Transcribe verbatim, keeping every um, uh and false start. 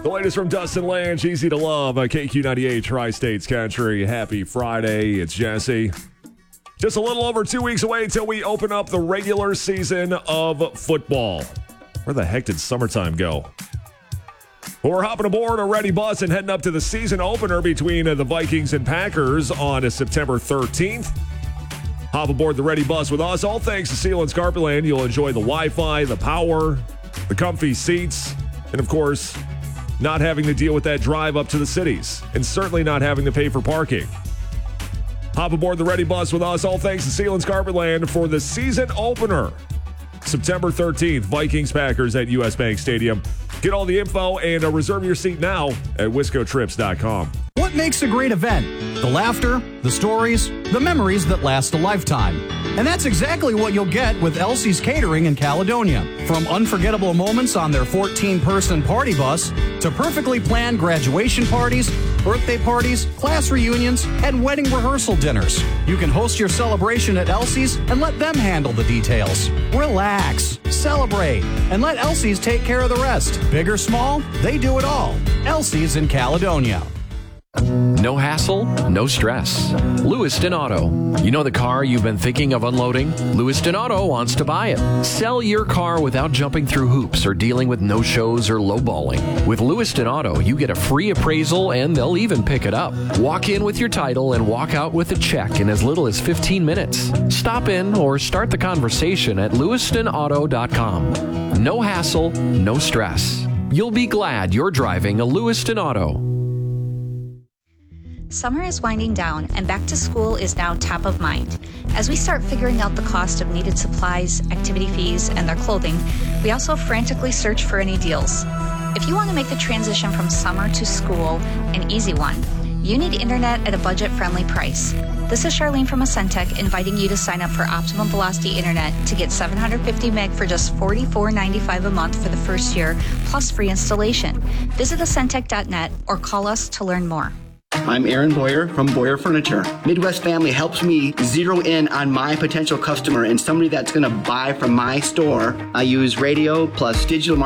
The latest from Dustin Lange, Easy to Love, uh, K Q ninety-eight, Tri-States Country. Happy Friday. It's Jesse. Just a little over two weeks away until we open up the regular season of football. Where the heck did summertime go? Well, we're hopping aboard a ready bus and heading up to the season opener between uh, the Vikings and Packers on uh, September thirteenth. Hop aboard the ready bus with us. All thanks to Sealands Carpetland. You'll enjoy the Wi-Fi, the power, the comfy seats, and of course, not having to deal with that drive up to the cities, and certainly not having to pay for parking. Hop aboard the ready bus with us. All thanks to Sealands Carpetland for the season opener. September thirteenth, Vikings Packers at U S Bank Stadium. Get all the info and uh, reserve your seat now at wisco trips dot com. What makes a great event? The laughter, the stories, the memories that last a lifetime. And that's exactly what you'll get with Elsie's Catering in Caledonia. From unforgettable moments on their fourteen-person party bus to perfectly planned graduation parties, birthday parties, class reunions, and wedding rehearsal dinners. You can host your celebration at Elsie's and let them handle the details. Relax, celebrate, and let Elsie's take care of the rest. Big or small, they do it all. Elsie's in Caledonia. No hassle, no stress. Lewiston Auto. You know the car you've been thinking of unloading? Lewiston Auto wants to buy it. Sell your car without jumping through hoops or dealing with no-shows or lowballing. With Lewiston Auto, you get a free appraisal and they'll even pick it up. Walk in with your title and walk out with a check in as little as fifteen minutes. Stop in or start the conversation at lewiston auto dot com. No hassle, no stress. You'll be glad you're driving a Lewiston Auto. Summer is winding down, and back to school is now top of mind. As we start figuring out the cost of needed supplies, activity fees, and their clothing, we also frantically search for any deals. If you want to make the transition from summer to school an easy one, you need internet at a budget-friendly price. This is Charlene from Ascentec inviting you to sign up for Optimum Velocity Internet to get seven hundred fifty meg for just forty-four ninety-five a month for the first year, plus free installation. Visit ascentec dot net or call us to learn more. I'm Aaron Boyer from Boyer Furniture. Midwest Family helps me zero in on my potential customer and somebody that's going to buy from my store. I use radio plus digital marketing